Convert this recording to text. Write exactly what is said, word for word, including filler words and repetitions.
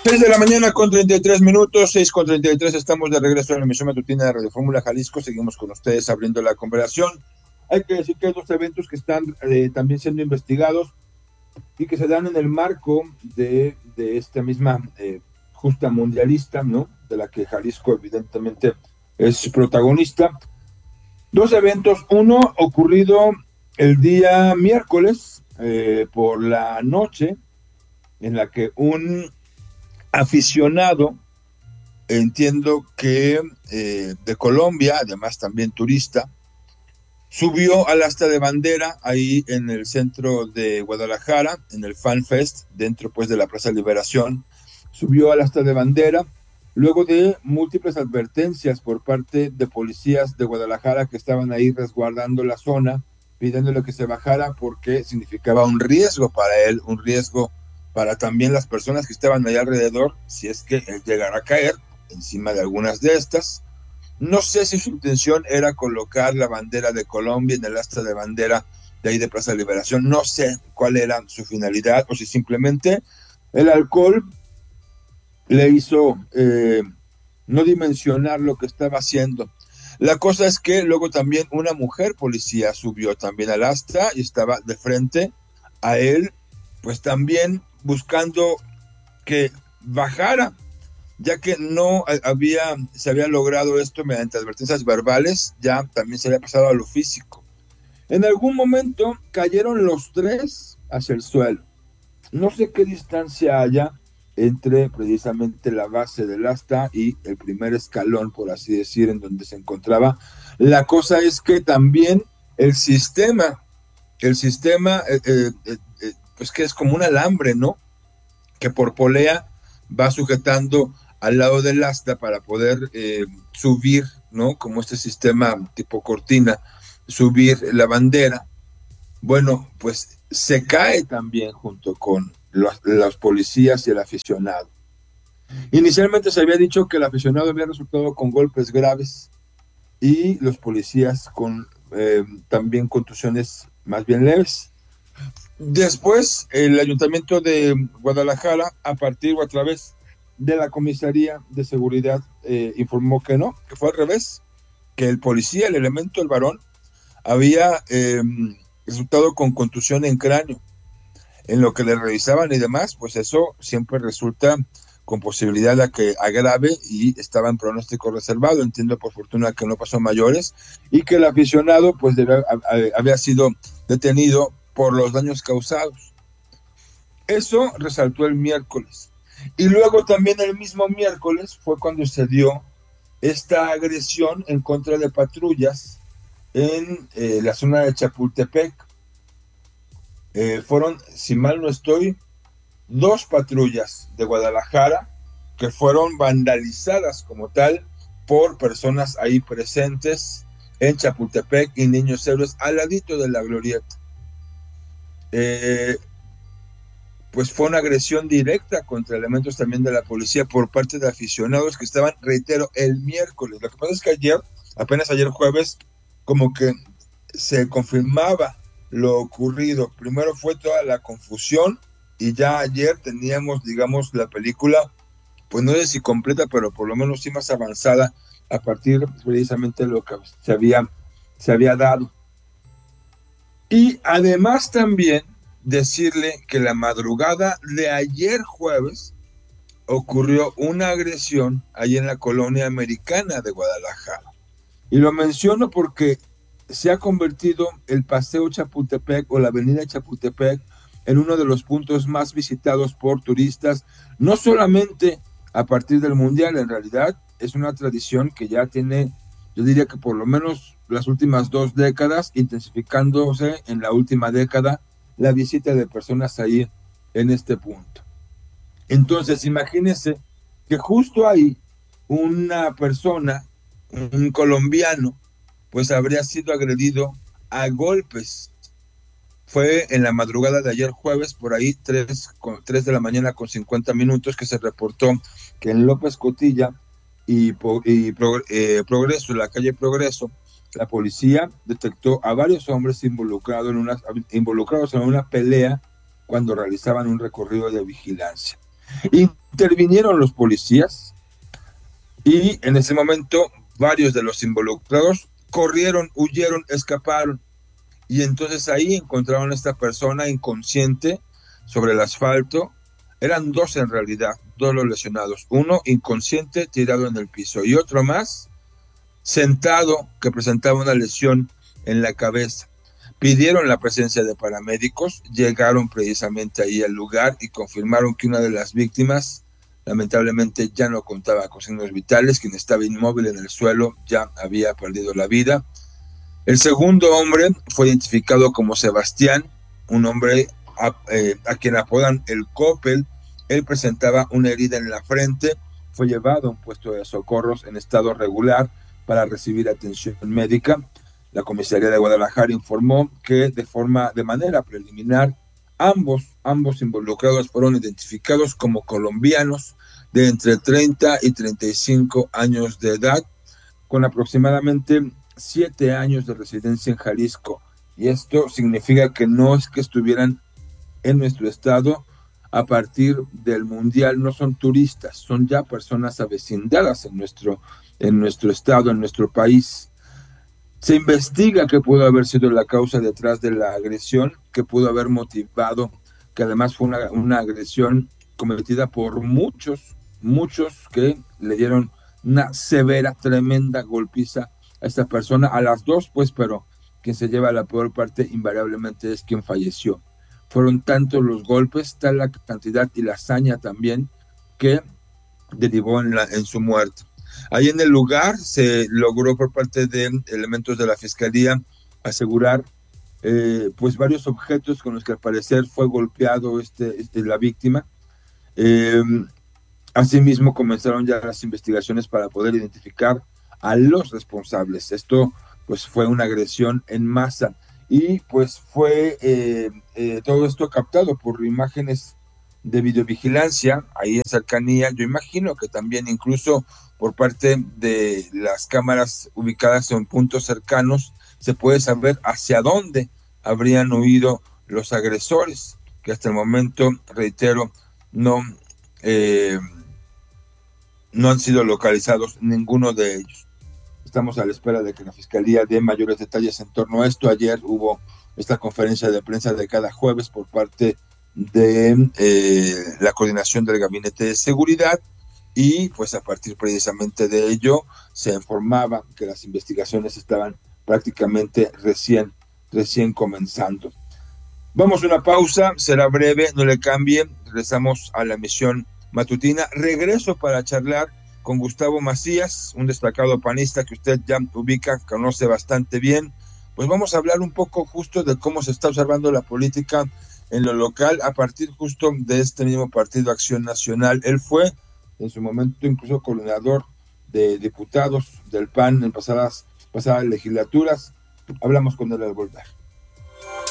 seis de la mañana con treinta y tres minutos, seis con treinta y tres, estamos de regreso en la emisión matutina de Radio Fórmula Jalisco, seguimos con ustedes abriendo la conversación. Hay que decir que hay dos eventos que están eh, también siendo investigados y que se dan en el marco de, de esta misma eh, justa mundialista, ¿no? De la que Jalisco evidentemente es protagonista. Dos eventos, uno ocurrido el día miércoles eh, por la noche, en la que un aficionado, entiendo que eh, de Colombia, además también turista, subió al asta de bandera ahí en el centro de Guadalajara, en el Fan Fest, dentro pues de la Plaza Liberación, subió al asta de bandera, luego de múltiples advertencias por parte de policías de Guadalajara que estaban ahí resguardando la zona, pidiéndole que se bajara porque significaba un riesgo para él, un riesgo para también las personas que estaban allá alrededor, si es que él llegara a caer encima de algunas de estas. No sé si su intención era colocar la bandera de Colombia en el asta de bandera de ahí de Plaza Liberación, no sé cuál era su finalidad, o si simplemente el alcohol le hizo eh, no dimensionar lo que estaba haciendo. La cosa es que luego también una mujer policía subió también al asta y estaba de frente a él, pues también buscando que bajara, ya que no había, se había logrado esto mediante advertencias verbales, ya también se había pasado a lo físico. En algún momento cayeron los tres hacia el suelo. No sé qué distancia haya entre precisamente la base del asta y el primer escalón, por así decir, en donde se encontraba. La cosa es que también el sistema, el sistema, eh, eh, eh, pues que es como un alambre, ¿no? Que por polea va sujetando al lado del asta para poder eh, subir, ¿no? Como este sistema tipo cortina, subir la bandera. Bueno, pues se cae también junto con los, los policías y el aficionado. Inicialmente se había dicho que el aficionado había resultado con golpes graves y los policías con eh, también contusiones más bien leves. Después, el Ayuntamiento de Guadalajara, a partir o a través de la Comisaría de Seguridad, eh, informó que no, que fue al revés, que el policía, el elemento, el varón, había eh, resultado con contusión en cráneo. En lo que le revisaban y demás, pues eso siempre resulta con posibilidad de que agrave y estaba en pronóstico reservado. Entiendo por fortuna que no pasó mayores y que el aficionado pues debe, había sido detenido por los daños causados. Eso resaltó el miércoles. Y luego también el mismo miércoles fue cuando se dio esta agresión en contra de patrullas en eh, la zona de Chapultepec. Eh, fueron, si mal no estoy, dos patrullas de Guadalajara que fueron vandalizadas como tal por personas ahí presentes en Chapultepec y Niños Héroes al ladito de la glorieta. Eh, pues fue una agresión directa contra elementos también de la policía por parte de aficionados que estaban, reitero, el miércoles. Lo que pasa es que ayer, apenas ayer jueves, como que se confirmaba lo ocurrido. Primero fue toda la confusión y ya ayer teníamos, digamos, la película, pues no sé si completa, pero por lo menos sí más avanzada a partir precisamente de lo que se había, se había dado. Y además también decirle que la madrugada de ayer jueves ocurrió una agresión ahí en la colonia americana de Guadalajara. Y lo menciono porque se ha convertido el Paseo Chapultepec o la Avenida Chapultepec en uno de los puntos más visitados por turistas, no solamente a partir del Mundial, en realidad es una tradición que ya tiene, yo diría que por lo menos las últimas dos décadas, intensificándose en la última década, la visita de personas ahí en este punto. Entonces, imagínense que justo ahí una persona, un colombiano, pues habría sido agredido a golpes. Fue en la madrugada de ayer jueves, por ahí tres de la mañana con cincuenta minutos, que se reportó que en López Cotilla y, y eh, Progreso, en la calle Progreso, la policía detectó a varios hombres involucrados en una, involucrados en una pelea cuando realizaban un recorrido de vigilancia. Intervinieron los policías y en ese momento varios de los involucrados corrieron, huyeron, escaparon. Y entonces ahí encontraron a esta persona inconsciente sobre el asfalto. Eran dos en realidad, dos los lesionados. Uno inconsciente tirado en el piso y otro más sentado que presentaba una lesión en la cabeza. Pidieron la presencia de paramédicos, llegaron precisamente ahí al lugar y confirmaron que una de las víctimas lamentablemente ya no contaba con signos vitales, quien estaba inmóvil en el suelo ya había perdido la vida. El segundo hombre fue identificado como Sebastián, un hombre a, eh, a quien apodan el Coppel. Él presentaba una herida en la frente, fue llevado a un puesto de socorros en estado regular para recibir atención médica. La comisaría de Guadalajara informó que de forma, de manera preliminar, ambos, ambos involucrados fueron identificados como colombianos de entre treinta y treinta y cinco años de edad, con aproximadamente siete años de residencia en Jalisco. Y esto significa que no es que estuvieran en nuestro estado a partir del mundial, no son turistas, son ya personas avecindadas en nuestro, en nuestro estado, en nuestro país. Se investiga qué pudo haber sido la causa detrás de la agresión, que pudo haber motivado, que además fue una, una agresión cometida por muchos, muchos que le dieron una severa, tremenda golpiza a esta persona, a las dos, pues, pero quien se lleva la peor parte invariablemente es quien falleció. Fueron tantos los golpes, tal la cantidad y la hazaña también, que derivó en, la, en su muerte. Ahí en el lugar se logró por parte de elementos de la fiscalía asegurar eh, pues varios objetos con los que al parecer fue golpeado este, este, la víctima. Eh, asimismo comenzaron ya las investigaciones para poder identificar a los responsables. Esto pues fue una agresión en masa y pues fue eh, eh, todo esto captado por imágenes de videovigilancia ahí en cercanía. Yo imagino que también incluso por parte de las cámaras ubicadas en puntos cercanos se puede saber hacia dónde habrían huido los agresores, que hasta el momento, reitero, no, eh, no han sido localizados ninguno de ellos. Estamos a la espera de que la Fiscalía dé mayores detalles en torno a esto. Ayer hubo esta conferencia de prensa de cada jueves por parte de eh, la coordinación del Gabinete de Seguridad y pues a partir precisamente de ello se informaba que las investigaciones estaban prácticamente recién, recién comenzando. Vamos a una pausa, será breve, no le cambie, regresamos a la emisión matutina. Regreso para charlar con Gustavo Macías, un destacado panista que usted ya ubica, conoce bastante bien. Pues vamos a hablar un poco justo de cómo se está observando la política en lo local a partir justo de este mismo partido Acción Nacional. Él fue en su momento incluso coordinador de diputados del P A N en pasadas, pasadas legislaturas. Hablamos con él al volver.